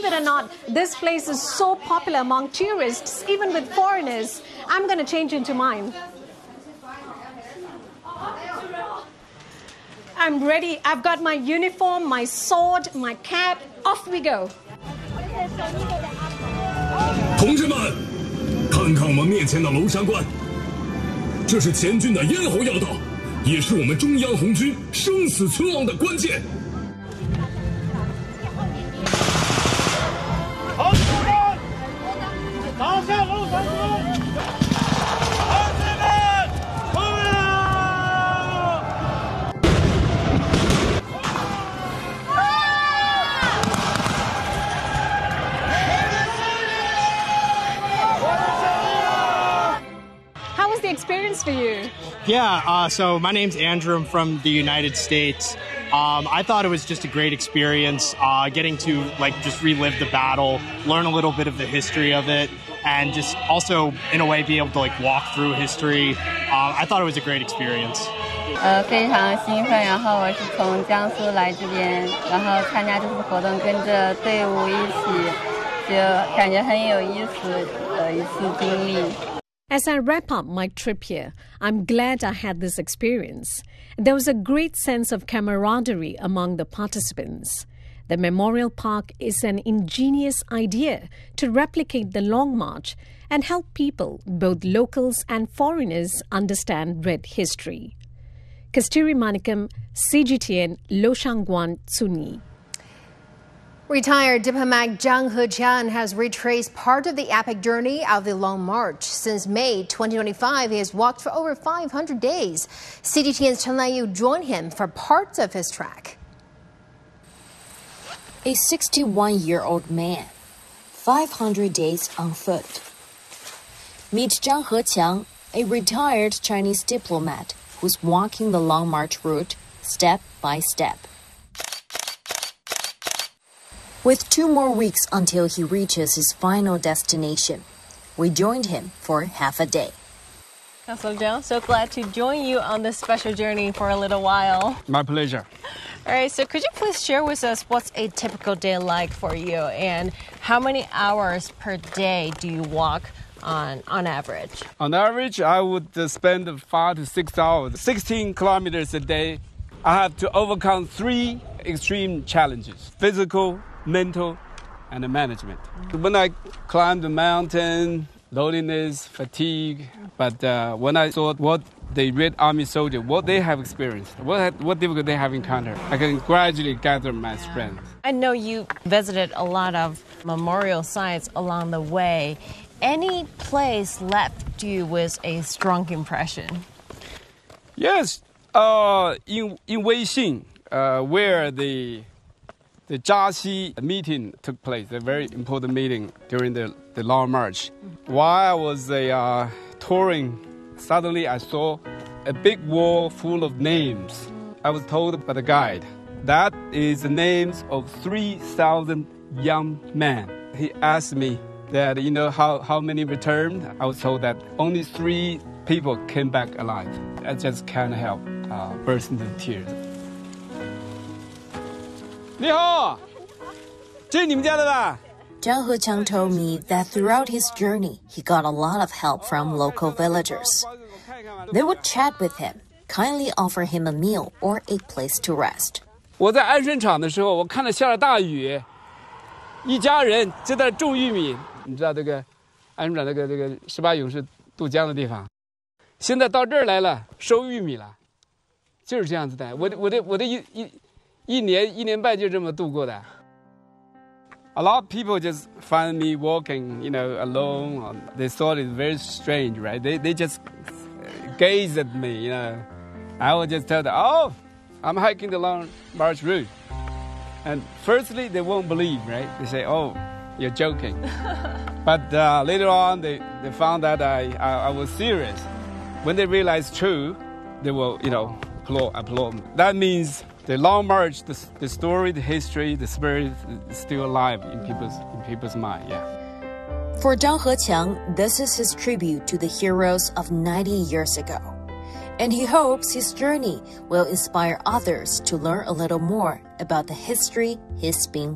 it or not, this place is so popular among tourists, even with foreigners. I'm going to change into mine. I'm ready. I've got my uniform, my sword, my cap. Off we go. 同志们，看看我们面前的娄山关，这是前军的咽喉要道，也是我们中央红军生死存亡的关键。同志们，拿下娄山关！ Experience for you? Yeah, so my name's Andrew. I'm from the United States. I thought it was just a great experience, getting to just relive the battle, learn a little bit of the history of it, and just also in a way be able to walk through history. I thought it was a great experience. 非常兴奋，然后我是从江苏来这边，然后参加这次活动，跟着队伍一起，就感觉很有意思的一次经历。 As I wrap up my trip here, I'm glad I had this experience. There was a great sense of camaraderie among the participants. The Memorial Park is an ingenious idea to replicate the Long March and help people, both locals and foreigners, understand Red history. Kasturi Manikam, CGTN, Loshangwan, Tsuni. Retired diplomat Zhang Heqiang has retraced part of the epic journey of the Long March. Since May 2025, he has walked for over 500 days. CGTN's Chen Lanyu joined him for parts of his trek. A 61-year-old man, 500 days on foot. Meet Zhang Heqiang, a retired Chinese diplomat who's walking the Long March route step by step. With 2 more weeks until he reaches his final destination, we joined him for half a day. Councilor Zhang, so glad to join you on this special journey for a little while. My pleasure. All right, so could you please share with us what's a typical day like for you and how many hours per day do you walk on average? On average, I would spend 5 to 6 hours, 16 kilometers a day. I have to overcome 3 extreme challenges: physical, mental, and the management. When I climbed the mountain, loneliness, fatigue, but when I saw what the Red Army soldier, what they have experienced, what difficulty they have encountered, I can gradually gather my strength. I know you visited a lot of memorial sites along the way. Any place left you with a strong impression? Yes, in Weixin, where the Jiaxi meeting took place, a very important meeting during the Long March. While I was touring, suddenly I saw a big wall full of names. I was told by the guide that is the names of 3,000 young men. He asked me that, how many returned. I was told that only 3 people came back alive. I just can't help burst into tears. 你好，这是你们家的吧? Zhang Heqiang told me that throughout his journey, he got a lot of help from local villagers. They would chat with him, kindly offer him a meal or a place to rest. 我在安顺场的时候，我看到下了大雨，一家人就在种玉米。你知道这个安顺场这个18勇士渡江的地方，现在到这儿来了，收玉米了，就是这样子的。我的一年半就这么度过的。A lot of people just find me walking, alone. They thought it's very strange, right? They just gaze at me, I would just tell them, oh, I'm hiking the Long March route. And firstly, they won't believe, right? They say, oh, you're joking. But later on, they found that I was serious. When they realized true, they will, applaud. That means the Long March, the story, the history, the spirit is still alive in people's mind, yeah. For Zhang Heqiang, this is his tribute to the heroes of 90 years ago. And he hopes his journey will inspire others to learn a little more about the history he's been